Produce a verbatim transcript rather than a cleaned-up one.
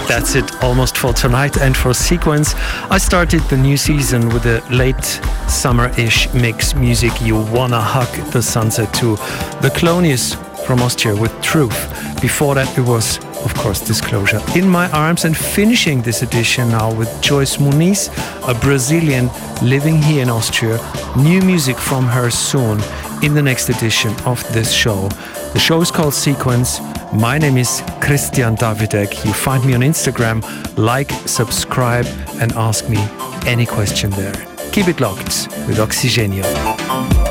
That's it almost for tonight and for Sequence. I started the new season with a late summer-ish mix music You Wanna Hug the Sunset to The Clonius from Austria with Truth. Before that it was, of course, Disclosure, In My Arms, and finishing this edition now with Joyce Muniz, a Brazilian living here in Austria. New music from her soon in the next edition of this show. The show is called Sequence. My name is Christian Davidek. You find me on Instagram. Like, subscribe, and ask me any question there. Keep it locked with Oxygenio.